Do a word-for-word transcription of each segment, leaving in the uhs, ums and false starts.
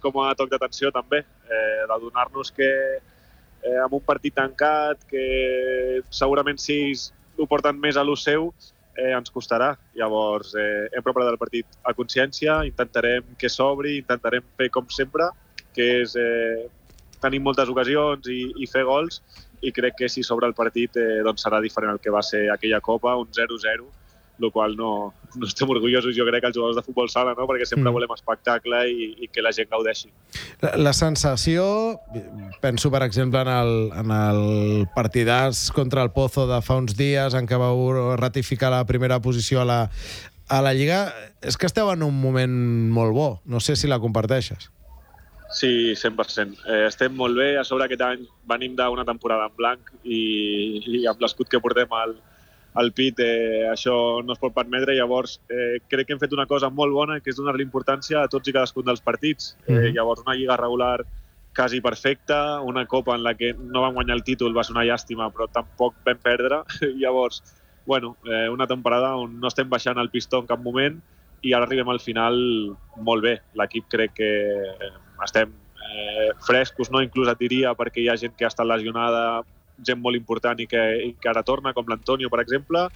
com a toc d'atenció també, eh, d'adonar-nos que eh, amb un partit tancat, que segurament si ho porten més a l'ús seu, eh, ens costarà. Llavors, eh, hem preparat el partit a consciència, intentarem que s'obri, intentarem fer com sempre, que és eh, tenir moltes ocasions i, i fer gols, i crec que si s'obre el partit eh, doncs serà diferent el que va ser aquella Copa, un zero zero, el qual no, no estem orgullosos, jo crec, els jugadors de futbol sala, no? Perquè sempre mm. volem espectacle i, i que la gent gaudeixi. La, la sensació, penso, per exemple, en el, en el partidàs contra el Pozo de fa uns dies, en què vau ratificar la primera posició a la, a la Lliga, és que esteu en un moment molt bo. No sé si la comparteixes. Sí, cent per cent. Eh, estem molt bé. A sobre aquest any venim d'una temporada en blanc i, i amb l'escut que portem al, al pit eh, això no es pot permetre. Llavors eh, crec que hem fet una cosa molt bona, que és donar-li importància a tots i cadascun dels partits. Eh, llavors una lliga regular quasi perfecta, una copa en la que no vam guanyar el títol, va ser una llàstima, però tampoc vam perdre. Llavors, bueno, eh, una temporada on no estem baixant el pistó en cap moment i ara arribem al final molt bé. L'equip crec que estem eh, frescos, no? Inclús et diria, perquè hi ha gent que ha estat lesionada, gent molt important i que, i que ara torna, com l'Antonio, per exemple,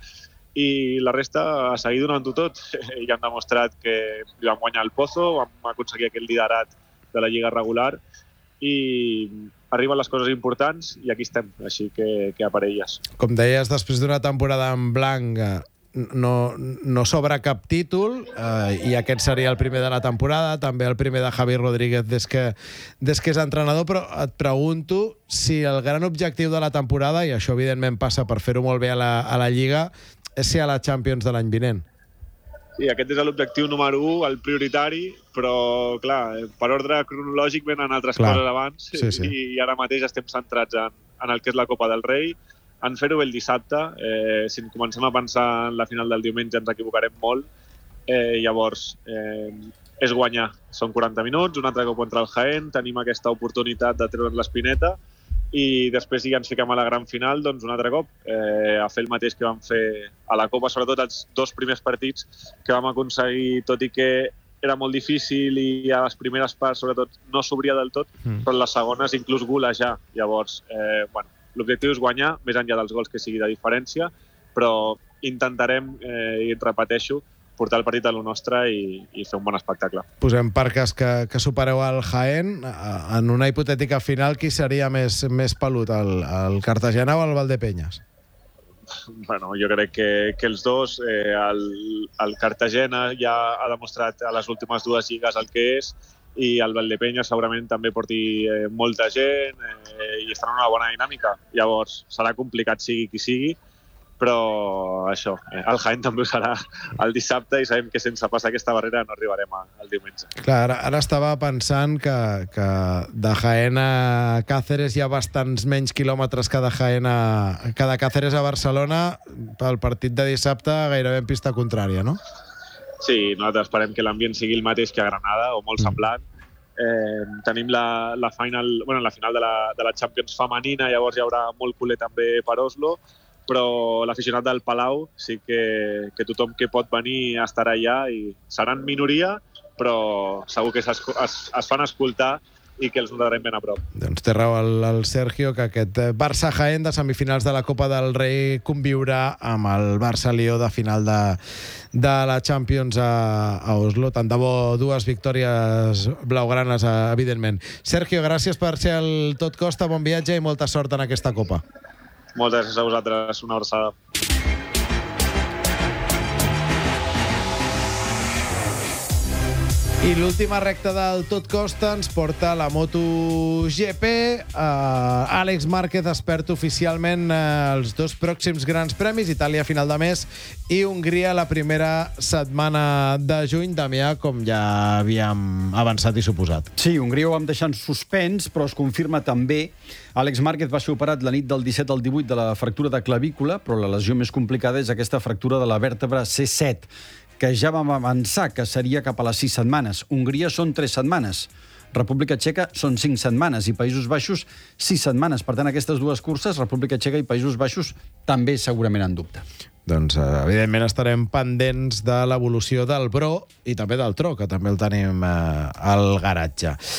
i la resta a seguir donant-ho tot. I han demostrat que vam guanyar el Pozo, vam aconseguir aquest liderat de la Lliga regular i arriben les coses importants i aquí estem, així que, que a parelles. Com deies, després d'una temporada en blanc no, no s'obre cap títol eh, i aquest seria el primer de la temporada, també el primer de Javi Rodríguez des que, des que és entrenador, però et pregunto si el gran objectiu de la temporada, i això evidentment passa per fer-ho molt bé a la, a la Lliga, és ser a la Champions de l'any vinent. Sí, aquest és l'objectiu número u, el prioritari, però clar, per ordre cronològic venen altres clar. coses abans sí, sí. i ara mateix estem centrats en, en el que és la Copa del Rei, en fer-ho bé el dissabte. Eh, si comencem a pensar en la final del diumenge ens equivocarem molt. Eh, llavors, eh, és guanyar. Són quaranta minuts, un altre cop contra el Jaén, tenim aquesta oportunitat de treure'n l'espineta i després si ja ens fiquem a la gran final, doncs un altre cop eh, a fer el mateix que vam fer a la Copa, sobretot els dos primers partits que vam aconseguir, tot i que era molt difícil i a les primeres parts sobretot no s'obria del tot, mm. però en les segones inclús golejar. Llavors, eh, bueno, l'objectiu és guanyar, més enllà dels gols que sigui de diferència, però intentarem, eh, i et repeteixo, portar el partit a lo nostre i, i fer un bon espectacle. Posem per cas que, que supereu el Jaén. En una hipotètica final, qui seria més, més pelut, el, el Cartagena o el Valdepeñas? Bueno, jo crec que, que els dos. Eh, el, el Cartagena ja ha demostrat a les últimes dues lligues el que és, i el Valdepeñas segurament també porti eh, molta gent eh, i estarà en una bona dinàmica. Llavors, serà complicat sigui qui sigui, però això, eh, el Jaén també ho serà el dissabte i sabem que sense passar aquesta barrera no arribarem a, al diumenge. Clar, ara, ara estava pensant que, que de Jaén a Càceres hi ha bastants menys quilòmetres que de Jaén a, que de Càceres a Barcelona. Pel partit de dissabte gairebé en pista contrària, no? Sí, nosaltres esperem que l'ambient sigui el mateix que a Granada, o molt semblant. Eh, tenim la, la, final, bueno, la final de la, de la Champions femenina, llavors hi haurà molt culer també per Oslo, però l'aficionat del Palau sí que, que tothom que pot venir estarà allà i seran minoria, però segur que es, es, es fan escoltar i que els notarem ben a prop. Doncs té raó el, el Sergio, que aquest Barça-Jaén de semifinals de la Copa del Rei conviurà amb el Barça-Lió de final de, de la Champions a, a Oslo. Tant de bo dues victòries blaugranes, evidentment. Sergio, gràcies per ser el Tot Costa, bon viatge i molta sort en aquesta Copa. Moltes gràcies a vosaltres, una abraçada. I l'última recta del Tot Costa ens porta la MotoGP. Uh, Àlex Márquez es perd oficialment uh, els dos pròxims grans premis, Itàlia a final de mes i Hongria la primera setmana de juny. Damià, com ja havíem avançat i suposat. Sí, Hongria ho vam deixar en suspens, però es confirma també. Àlex Márquez va ser operat la nit del disset al divuit de la fractura de clavícula, però la lesió més complicada és aquesta fractura de la vèrtebra C set, que ja vam avançar que seria cap a les sis setmanes. Hongria són tres setmanes. República Txeca són cinc setmanes i Països Baixos sis setmanes. Per tant, aquestes dues curses, República Txeca i Països Baixos, també segurament en dubte. Doncs, evidentment, estarem pendents de l'evolució del Bro i també del Tro, que també el tenim eh, al garatge.